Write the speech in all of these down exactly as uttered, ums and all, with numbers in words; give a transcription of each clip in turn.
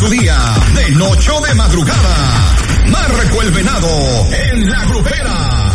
tu día, de noche o de madrugada. Marco el Venado en La Grupera.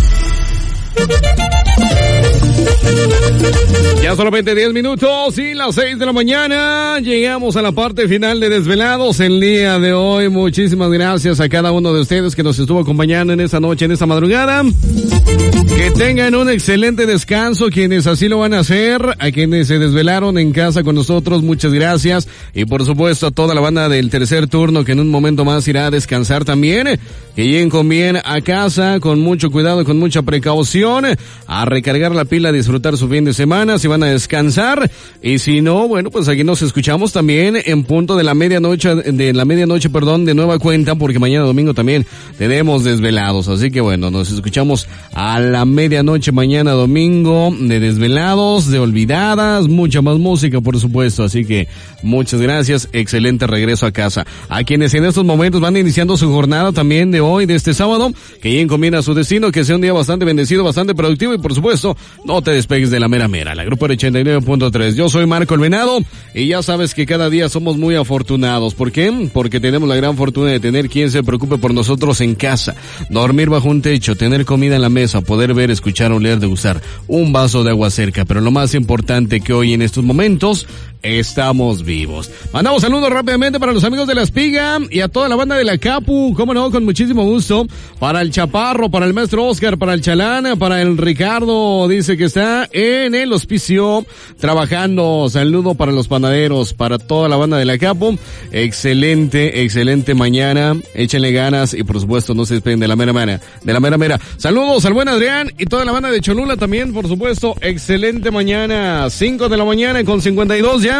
Ya solamente diez minutos y las seis de la mañana. Llegamos a la parte final de Desvelados el día de hoy. Muchísimas gracias a cada uno de ustedes que nos estuvo acompañando en esta noche, en esta madrugada. Que tengan un excelente descanso quienes así lo van a hacer, a quienes se desvelaron en casa con nosotros, muchas gracias. Y por supuesto a toda la banda del tercer turno que en un momento más irá a descansar también. Que lleguen con bien a casa, con mucho cuidado y con mucha precaución, a recargar la pila, a disfrutar su fin de semana, si van a descansar. Y si no, bueno, pues aquí nos escuchamos también en punto de la medianoche, de la medianoche, perdón, de nueva cuenta, porque mañana domingo también tenemos Desvelados. Así que bueno, nos escuchamos a la medianoche mañana domingo de Desvelados, de Olvidadas, mucha más música por supuesto, así que muchas gracias, excelente regreso a casa. A quienes en estos momentos van iniciando su jornada también de hoy, de este sábado, que lleguen con bien a su destino, que sea un día bastante bendecido, bastante productivo y por supuesto, no te despegues de la mera mera, la Grupera ochenta y nueve punto tres. Yo soy Marco el Venado y ya sabes que cada día somos muy afortunados. ¿Por qué? Porque tenemos la gran fortuna de tener quien se preocupe por nosotros en casa, dormir bajo un techo, tener comida en la mesa, poder ver, escuchar, oler, degustar un vaso de agua cerca, pero lo más importante que hoy en estos momentos estamos vivos. Mandamos saludos rápidamente para los amigos de La Espiga y a toda la banda de la Capu, cómo no, con muchísimo gusto, para el Chaparro, para el maestro Oscar, para el Chalana, para el Ricardo, dice que está en el hospicio trabajando. Saludo para los panaderos, para toda la banda de la Capu, excelente, excelente mañana, échenle ganas y por supuesto no se despeguen de la mera mera, de la mera mera. Saludos al buen Adrián y toda la banda de Cholula también, por supuesto, excelente mañana, cinco de la mañana con cincuenta y dos ya.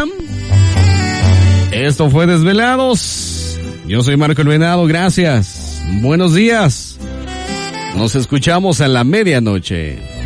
Esto fue Desvelados. Yo soy Marco el Venado, gracias. Buenos días. Nos escuchamos a la medianoche.